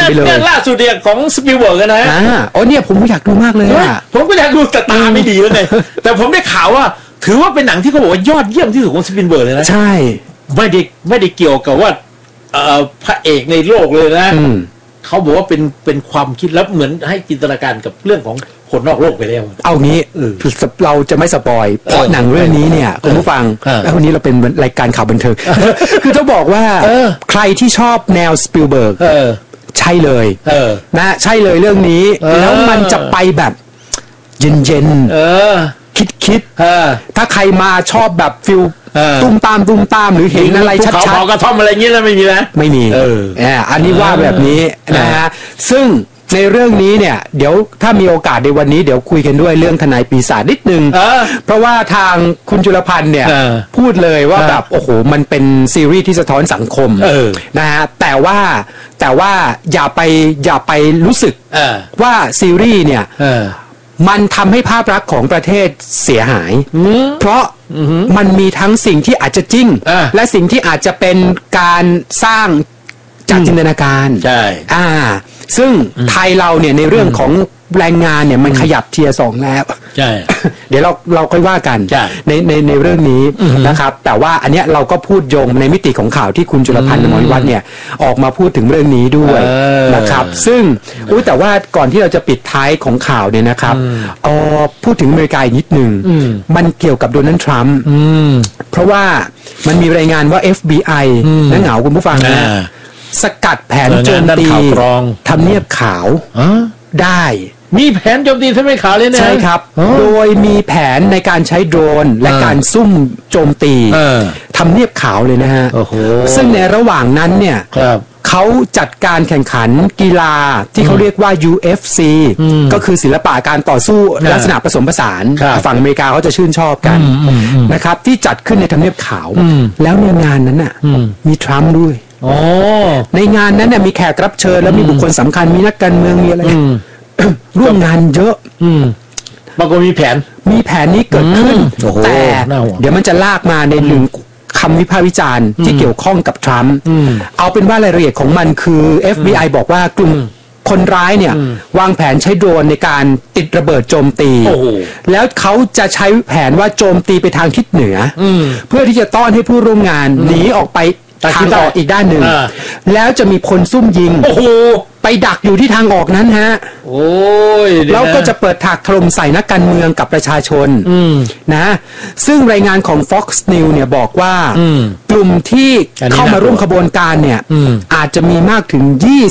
ไปเลยเนี่ยล่าสุดเนี่ยของสปิลเบิร์กนะโอ้เนี่ยผมอยากดูมากเลยผมก็อยากดูแต่ตาไม่ดีแล้วไงแต่ผมได้ข่าวว่าถือว่าเป็นหนังที่เขาบอกว่ายอดเยี่ยมที่สุดของสปิลเบิร์กเลยนะใช่ไม่ได้เกี่ยวกับว่าพระเอกในโลกเลยนะเขาบอกว่าเป็นความคิดแล้วเหมือนให้จินตนาการกับเรื่องของคนนอกโลกไปแล้วเอางี้เราจะไม่สปอยเพราะหนังเรื่องนี้เนี่ยคุณผู้ฟังแล้ววันนี้เราเป็นรายการข่าวบันเทิงคือต้องบอกว่าใครที่ชอบแนวสปิลเบิร์กใช่เลยนะใช่เลยเรื่องนี้แล้วมันจะไปแบบเย็นๆคิดถ้าใครมาชอบแบบฟิลตุ้มตามหรือเห็นอะไรชัดๆเขากระท่อมอะไรเงี้ยนะไม่มีนะไม่มีอันนี้ว่าแบบนี้นะฮะซึ่งในเรื่องนี้เนี่ยเดี๋ยวถ้ามีโอกาสในวันนี้เดี๋ยวคุยกันด้วยเรื่องทนายปีศาจนิดนึงเพราะว่าทางคุณจุลพันธ์เนี่ยพูดเลยว่าแบบโอ้โหมันเป็นซีรีส์ที่สะท้อนสังคมนะฮะแต่ว่าอย่าไปรู้สึกว่าซีรีส์เนี่ยมันทำให้ภาพลักษณ์ของประเทศเสียหายเพราะมันมีทั้งสิ่งที่อาจจะจริงและสิ่งที่อาจจะเป็นการสร้างจากจินตนาการใช่ซึ่งไทยเราเนี่ยในเรื่องของแรงงานเนี่ยมันขยับเทียร์ 2แล้วใช่เดี๋ยวเราค่อยว่ากันในเรื่องนี้นะครับแต่ว่าอันเนี้ยเราก็พูดโยงในมิติของข่าวที่คุณจุลพันธ์อมรวิวัฒน์เนี่ยออกมาพูดถึงเรื่องนี้ด้วยนะครับซึ่งแต่ว่าก่อนที่เราจะปิดท้ายของข่าวเนี่ยนะครับพูดถึงอเมริกาอีกนิดนึงมันเกี่ยวกับโดนัลด์ทรัมป์เพราะว่ามันมีรายงานว่า FBI นะเหงาคุณผู้ฟังนะสกัดแผนโจมตีทำเนียบขาวได้มีแผนโจมตีทำเนียบขาวเลยนะใช่ครับโดยมีแผนในการใช้โดรนและการซุ่มโจมตีทำเนียบขาวเลยนะฮะซึ่งในระหว่างนั้นเนี่ยเขาจัดการแข่งขันกีฬาที่เขาเรียกว่า UFC ก็คือศิลปะการต่อสู้ลักษณะผสมผสานฝั่งอเมริกาเขาจะชื่นชอบกันนะครับที่จัดขึ้นในทำเนียบขาวแล้วในงานนั้นน่ะมีทรัมป์ด้วยในงานนั้นเนี่ยมีแขกรับเชิญแล้วมีบุคคลสำคัญมีนักการเมืองมีอะไรร่วมงานเยอะบางคนมีแผนนี้เกิดขึ้นแต่เดี๋ยวมันจะลากมาในหนึ่งคำวิพากษ์วิจารณ์ที่เกี่ยวข้องกับทรัมป์เอาเป็นว่ารายละเอียดของมันคือ FBI บอกว่ากลุ่มคนร้ายเนี่ยวางแผนใช้โดรนในการติดระเบิดโจมตีแล้วเขาจะใช้แผนว่าโจมตีไปทางทิศเหนือเพื่อที่จะต้อนให้ผู้ร่วมงานหนีออกไปทางออกอีกด้านหนึ่งแล้วจะมีพลซุ่มยิงไปดักอยู่ที่ทางออกนั้นฮะแล้วก็จะเปิดฉากถล่มใส่นักการเมืองกับประชาชนนะซึ่งรายงานของ Fox News เนี่ยบอกว่ากลุ่มที่เข้ามาร่วมขบวนการเนี่ยอาจจะมีมากถึง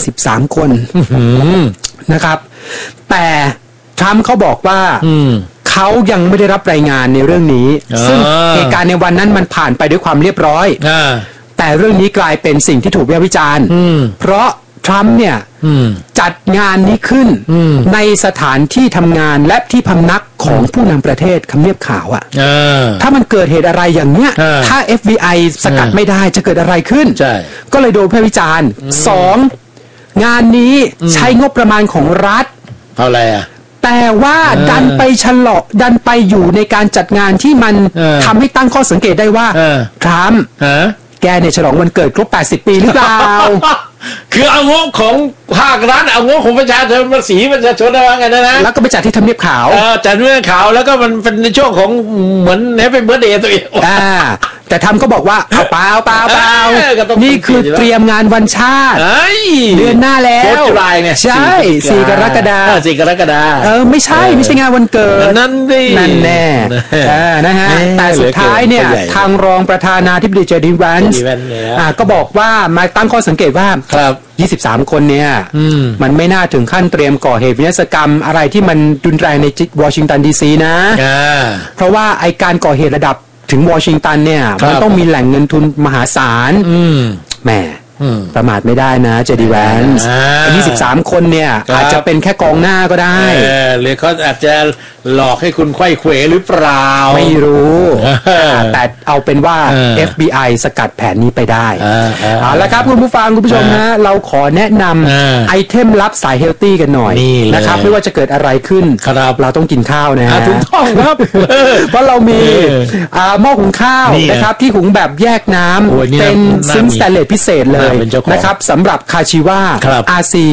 23คนนะครับแต่ทรัมป์เขาบอกว่าเขายังไม่ได้รับรายงานในเรื่องนี้ซึ่งเหตุการณ์ในวันนั้นมันผ่านไปด้วยความเรียบร้อยแต่เรื่องนี้กลายเป็นสิ่งที่ถูกวิพากษ์วิจารณ์เพราะทรัมป์เนี่ยจัดงานนี้ขึ้นในสถานที่ทำงานและที่พำนักของผู้นำประเทศคำเนียบขาวอ่ะถ้ามันเกิดเหตุอะไรอย่างเนี้ยถ้า FBI สกัดไม่ได้จะเกิดอะไรขึ้นก็เลยโดนวิพากษ์วิจารณ์2งานนี้ใช้งบประมาณของรัฐเท่าไหร่อ่ะแต่ว่าดันไปอยู่ในการจัดงานที่มันทำให้ตั้งข้อสังเกตได้ว่าทรัมป์แกเนี่ยฉลองวันเกิดครบ80 ปีหรือเปล่าคือเอางบของภาครัฐเอางบของประชาชนภาษีประชาชนได้ว่าไงนะแล้วก็ไปจัดที่ทำเนียบขาวจัดที่ทำเนียบขาวแล้วก็มันเป็นในช่วงของเหมือนแฮปปี้เบิร์ธเดย์ตัวเองแต่ทำก็บอกว่าเปล่านี่คือเตรียมงานวันชาติเดือนหน้าแล้วใช่4 กรกฎาคมไม่ใช่งานวันเกิดนั่นแน่นะฮะแต่สุดท้ายเนี่ยทางรองประธานาธิบดีเจดีแวนส์ก็บอกว่ามาตั้งข้อสังเกตว่า23 คนเนี่ยมันไม่น่าถึงขั้นเตรียมก่อเหตุวินาศกรรมอะไรที่มันรุนแรงในวอชิงตันดีซีนะเพราะว่าไอการก่อเหตุระดับถึงวอชิงตันเนี่ยมันต้องมีแหล่งเงินทุนมหาศาลแหมประมาทไม่ได้นะเจดีแวนส์23 คนเนี่ยอาจจะเป็นแค่กองหน้าก็ได้หรือเขาอาจจะหลอกให้คุณไขว้เขวหรือเปล่าไม่รู้แต่เอาเป็นว่า FBI สกัดแผนนี้ไปได้เอาละครับคุณผู้ฟังคุณผู้ชมนะเราขอแนะนำไอเทมลับสายเฮลตี้กันหน่อยนะครับไม่ว่าจะเกิดอะไรขึ้นเราต้องกินข้าวนะถูกต้องครับเพราะเรามีหม้อหุงข้าวนะครับที่หุงแบบแยกน้ำเป็นซิงค์สแตนเลสพิเศษเลยนะครับสำหรับคาชิวะ RC